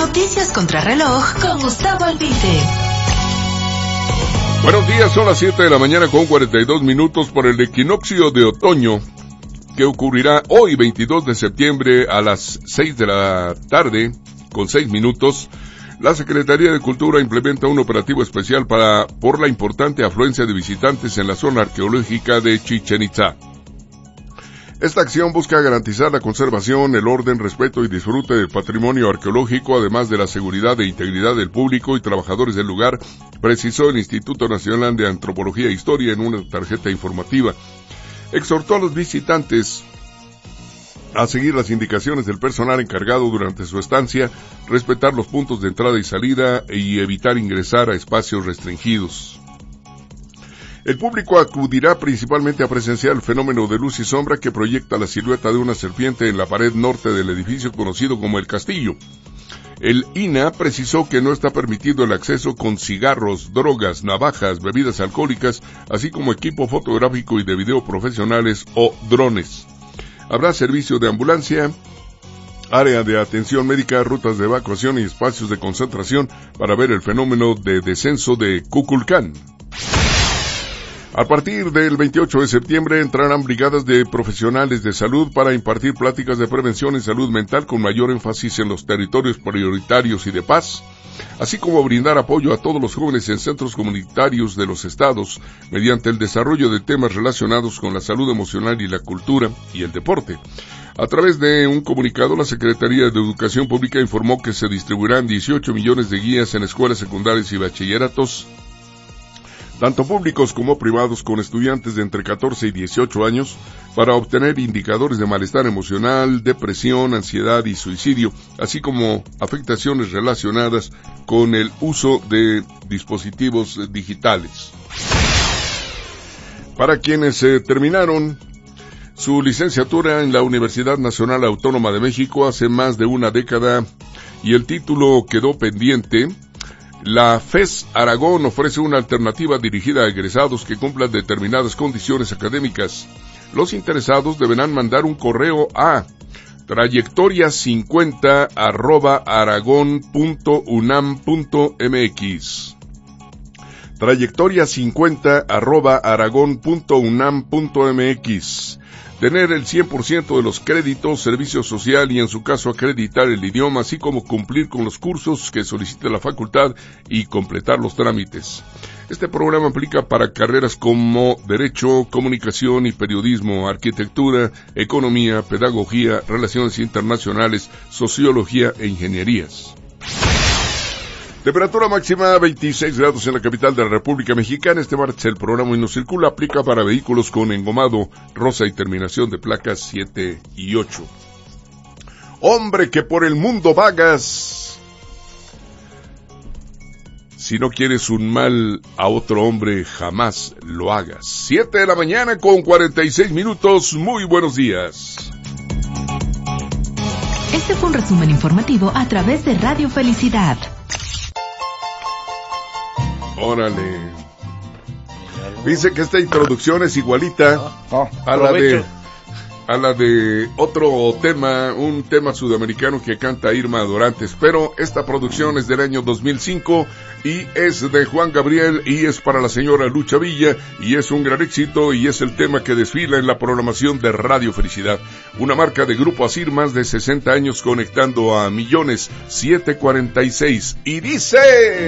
Noticias Contrarreloj con Gustavo Albite. Buenos días, son las 7 de la mañana con 42 minutos por el equinoccio de otoño que ocurrirá hoy 22 de septiembre a las 6 de la tarde con 6 minutos. La Secretaría de Cultura implementa un operativo especial por la importante afluencia de visitantes en la zona arqueológica de Chichén Itzá. Esta acción busca garantizar la conservación, el orden, respeto y disfrute del patrimonio arqueológico, además de la seguridad e integridad del público y trabajadores del lugar, precisó el Instituto Nacional de Antropología e Historia en una tarjeta informativa. Exhortó a los visitantes a seguir las indicaciones del personal encargado durante su estancia, respetar los puntos de entrada y salida y evitar ingresar a espacios restringidos. El público acudirá principalmente a presenciar el fenómeno de luz y sombra que proyecta la silueta de una serpiente en la pared norte del edificio conocido como El Castillo. El INAH precisó que no está permitido el acceso con cigarros, drogas, navajas, bebidas alcohólicas, así como equipo fotográfico y de video profesionales o drones. Habrá servicio de ambulancia, área de atención médica, rutas de evacuación y espacios de concentración para ver el fenómeno de descenso de Kukulcán. A partir del 28 de septiembre entrarán brigadas de profesionales de salud para impartir pláticas de prevención en salud mental con mayor énfasis en los territorios prioritarios y de paz, así como brindar apoyo a todos los jóvenes en centros comunitarios de los estados mediante el desarrollo de temas relacionados con la salud emocional y la cultura y el deporte. A través de un comunicado, la Secretaría de Educación Pública informó que se distribuirán 18 millones de guías en escuelas secundarias y bachilleratos, tanto públicos como privados, con estudiantes de entre 14 y 18 años, para obtener indicadores de malestar emocional, depresión, ansiedad y suicidio, así como afectaciones relacionadas con el uso de dispositivos digitales. Para quienes terminaron su licenciatura en la Universidad Nacional Autónoma de México hace más de una década y el título quedó pendiente, la FES Aragón ofrece una alternativa dirigida a egresados que cumplan determinadas condiciones académicas. Los interesados deberán mandar un correo a trayectoria50@aragon.unam.mx. trayectoria50@aragon.unam.mx. Tener el 100% de los créditos, servicio social y en su caso acreditar el idioma, así como cumplir con los cursos que solicite la facultad y completar los trámites. Este programa aplica para carreras como Derecho, Comunicación y Periodismo, Arquitectura, Economía, Pedagogía, Relaciones Internacionales, Sociología e Ingenierías. Temperatura máxima 26 grados en la capital de la República Mexicana. Este martes el programa Hoy No Circula aplica para vehículos con engomado rosa y terminación de placas 7 y 8. Hombre, que por el mundo vagas. Si no quieres un mal a otro hombre, jamás lo hagas. 7 de la mañana con 46 minutos. Muy buenos días. Este fue un resumen informativo a través de Radio Felicidad. Órale. Dice que esta introducción es igualita a la de otro tema, un tema sudamericano que canta Irma Dorantes, pero esta producción es del año 2005 y es de Juan Gabriel y es para la señora Lucha Villa y es un gran éxito y es el tema que desfila en la programación de Radio Felicidad, una marca de Grupo Asir, más de 60 años conectando a millones. 746 y dice...